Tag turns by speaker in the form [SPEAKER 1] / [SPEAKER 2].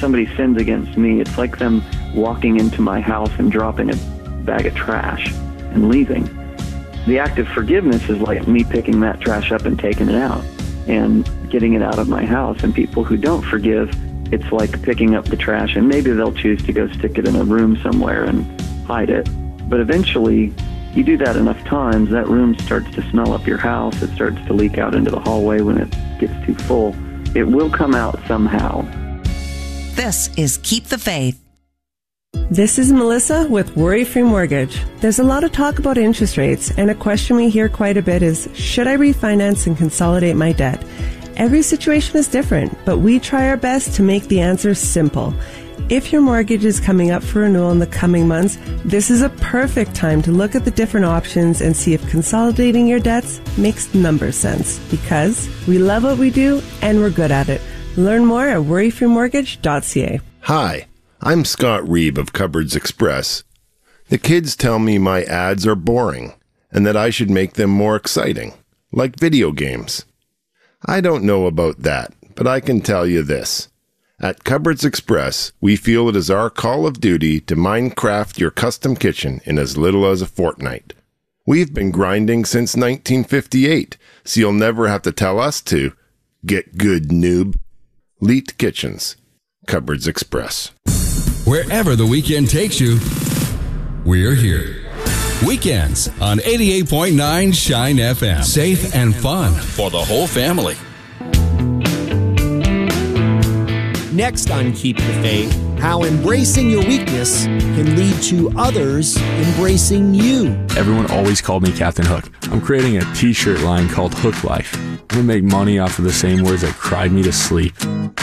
[SPEAKER 1] somebody sins against me, it's like them walking into my house and dropping a bag of trash and leaving. The act of forgiveness is like me picking that trash up and taking it out and getting it out of my house. And people who don't forgive, it's like picking up the trash, and maybe they'll choose to go stick it in a room somewhere and hide it. But eventually, you do that enough times, that room starts to smell up your house. It starts to leak out into the hallway when it gets too full. It will come out somehow.
[SPEAKER 2] This is Keep the Faith.
[SPEAKER 3] This is Melissa with Worry-Free Mortgage. There's a lot of talk about interest rates, and a question we hear quite a bit is, should I refinance and consolidate my debt? Every situation is different, but we try our best to make the answer simple. If your mortgage is coming up for renewal in the coming months, this is a perfect time to look at the different options and see if consolidating your debts makes number sense, because we love what we do and we're good at it. Learn more at worryfreemortgage.ca.
[SPEAKER 4] Hi, I'm Scott Reeb of Cupboards Express. The kids tell me my ads are boring and that I should make them more exciting, like video games. I don't know about that, but I can tell you this. At Cupboards Express, we feel it is our call of duty to Minecraft your custom kitchen in as little as a fortnight. We've been grinding since 1958, so you'll never have to tell us to. Get good, noob. Leet Kitchens. Cupboards Express.
[SPEAKER 5] Wherever the weekend takes you, we're here. Weekends on 88.9 Shine FM. Safe and fun for the whole family.
[SPEAKER 6] Next on Keep the Faith, how embracing your weakness can lead to others embracing you.
[SPEAKER 7] Everyone always called me Captain Hook. I'm creating a t-shirt line called Hook Life. I'm going to make money off of the same words that cried me to sleep.